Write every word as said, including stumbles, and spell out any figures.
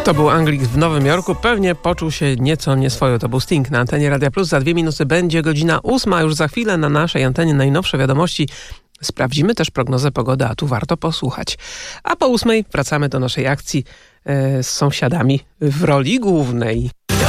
To był Anglik w Nowym Jorku. Pewnie poczuł się nieco nieswojo. To był Sting na antenie Radia Plus. Za dwie minuty będzie godzina ósma. Już za chwilę na naszej antenie najnowsze wiadomości. Sprawdzimy też prognozę pogody, a tu warto posłuchać. A po ósmej wracamy do naszej akcji e, z sąsiadami w roli głównej.